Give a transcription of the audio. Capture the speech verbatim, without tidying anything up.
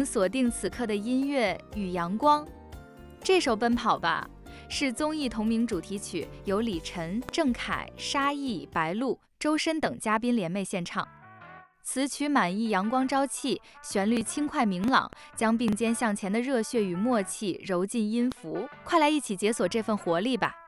锁定此刻的音乐与阳光。这首《奔跑吧》是综艺同名主题曲，由李晨、郑恺、沙溢、白鹿、周深等嘉宾联袂献唱。词曲满意阳光朝气，旋律轻快明朗，将并肩向前的热血与默契揉进音符。快来一起解锁这份活力吧！